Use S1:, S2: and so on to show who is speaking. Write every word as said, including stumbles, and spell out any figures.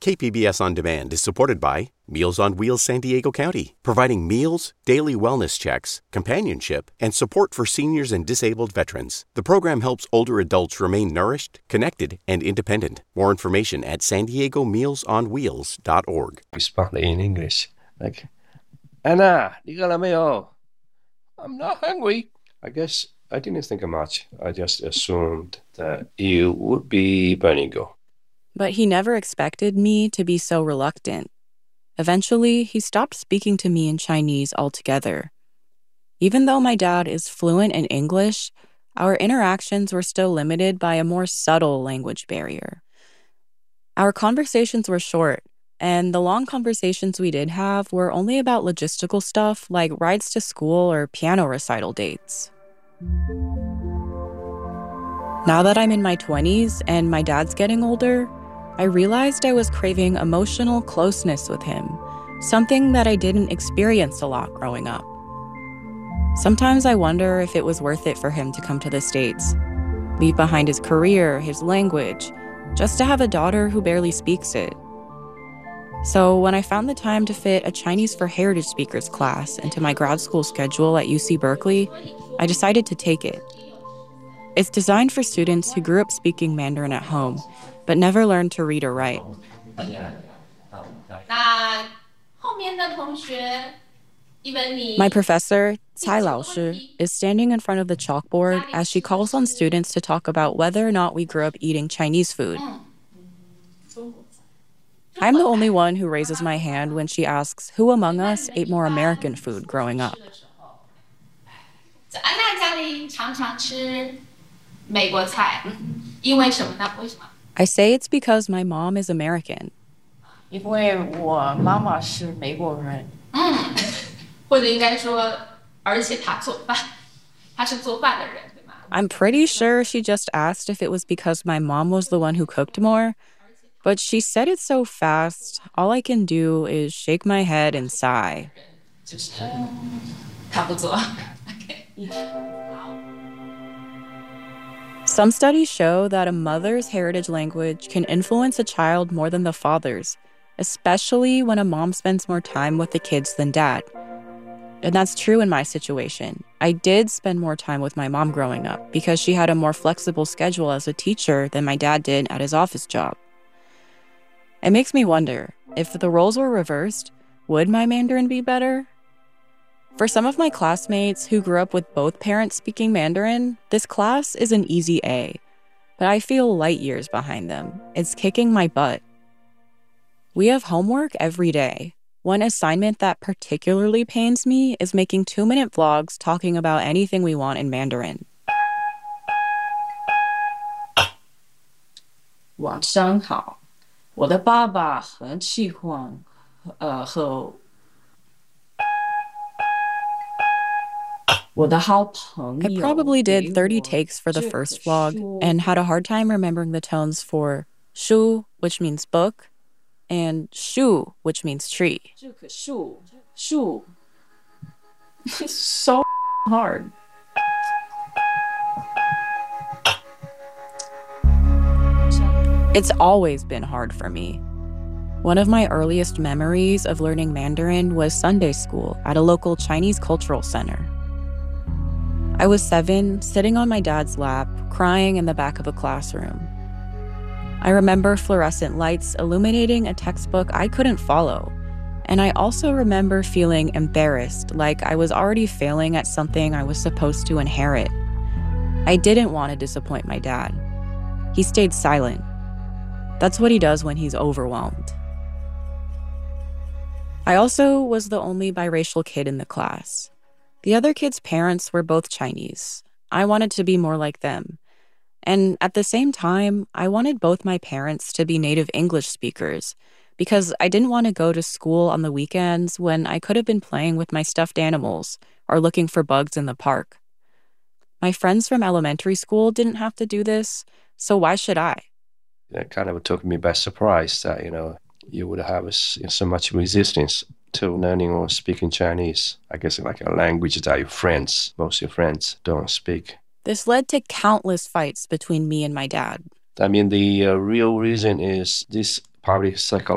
S1: K P B S On Demand is supported by Meals on Wheels San Diego County, providing meals, daily wellness checks, companionship, and support for seniors and disabled veterans. The program helps older adults remain nourished, connected, and independent. More information at san diego meals on wheels dot org.
S2: Respond in English, like, Anna, 你饿了没有? I'm not hungry. I guess I didn't think much. I just assumed that you would be bilingual.
S3: But he never expected me to be so reluctant. Eventually, he stopped speaking to me in Chinese altogether. Even though my dad is fluent in English, our interactions were still limited by a more subtle language barrier. Our conversations were short, and the long conversations we did have were only about logistical stuff like rides to school or piano recital dates. Now that I'm in my twenties and my dad's getting older, I realized I was craving emotional closeness with him, something that I didn't experience a lot growing up. Sometimes I wonder if it was worth it for him to come to the States, leave behind his career, his language, just to have a daughter who barely speaks it. So when I found the time to fit a Chinese for Heritage Speakers class into my grad school schedule at U C Berkeley, I decided to take it. It's designed for students who grew up speaking Mandarin at home, but never learned to read or write. My professor, Cai Laoshi, is standing in front of the chalkboard as she calls on students to talk about whether or not we grew up eating Chinese food. I'm the only one who raises my hand when she asks who among us ate more American food growing up. I say it's because my mom is American. I'm pretty sure she just asked if it was because my mom was the one who cooked more, but she said it so fast, all I can do is shake my head and sigh. Some studies show that a mother's heritage language can influence a child more than the father's, especially when a mom spends more time with the kids than dad. And that's true in my situation. I did spend more time with my mom growing up because she had a more flexible schedule as a teacher than my dad did at his office job. It makes me wonder, if the roles were reversed, would my Mandarin be better? For some of my classmates who grew up with both parents speaking Mandarin, this class is an easy A, but I feel light years behind them. It's kicking my butt. We have homework every day. One assignment that particularly pains me is making two-minute vlogs talking about anything we want in Mandarin.
S4: 晚上好，我的爸爸很喜欢呃和
S3: I probably did thirty takes for the first vlog and had a hard time remembering the tones for shu, which means book, and shu, which means tree.
S4: Shu, shu. It's so hard.
S3: It's always been hard for me. One of my earliest memories of learning Mandarin was Sunday school at a local Chinese cultural center. I was seven, sitting on my dad's lap, crying in the back of a classroom. I remember fluorescent lights illuminating a textbook I couldn't follow, and I also remember feeling embarrassed, like I was already failing at something I was supposed to inherit. I didn't want to disappoint my dad. He stayed silent. That's what he does when he's overwhelmed. I also was the only biracial kid in the class. The other kids' parents were both Chinese. I wanted to be more like them. And at the same time, I wanted both my parents to be native English speakers because I didn't want to go to school on the weekends when I could have been playing with my stuffed animals or looking for bugs in the park. My friends from elementary school didn't have to do this, so why should I?
S2: That kind of took me by surprise that, you know, you would have so much resistance to learning or speaking Chinese. I guess like a language that your friends, most of your friends don't speak.
S3: This led to countless fights between me and my dad.
S2: I mean, the uh, real reason is this probably psychological